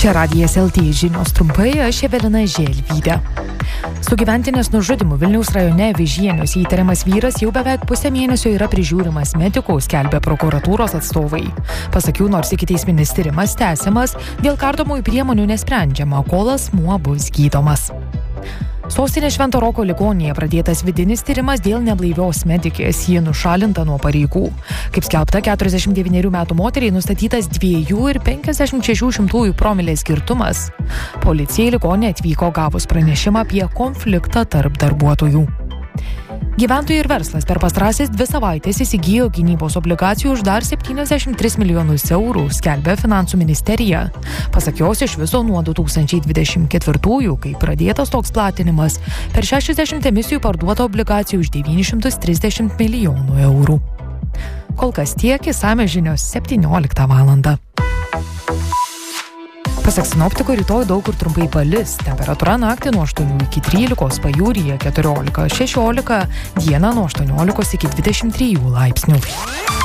Čia Radijas LT žinios trumpai, aš Evelina Želvytė. Sugyventinės nužudymu Vilniaus rajone Vižieniuose įtariamas vyras jau beveik pusę mėnesio yra prižiūrimas medikų, skelbia prokuratūros atstovai. Pasak jų, nors ikiteisminis tyrimas tęsiamas, dėl kardomųjų priemonių nesprendžiama, kol asmuo bus gydomas. Sostinės Švento Roko ligoninėje pradėtas vidinis tyrimas dėl neblaivios medikės, ji nušalinta nuo pareigų. Kaip skelbta, 49 metų moteriai nustatytas 2,56 promilės girtumas. Policija į ligoninę atvyko gavus pranešimą apie konfliktą tarp darbuotojų. Gyventojai ir verslas per pastarąsias 2 savaitės įsigijo gynybos obligacijų už dar 73 milijonus eurų, skelbia Finansų ministerija. Pasak jos, iš viso nuo 2024, kai pradėtas toks platinimas, per 60 emisijų parduota obligacijų už 930 milijonų eurų. Kol kas tiek, išsamios žinios 17 valandą. Pasak sinoptikų, rytoj daug kur trumpai palis. Temperatūra naktį nuo 8 iki 13, pajūryje 14-16, dieną nuo 18 iki 23 laipsnių.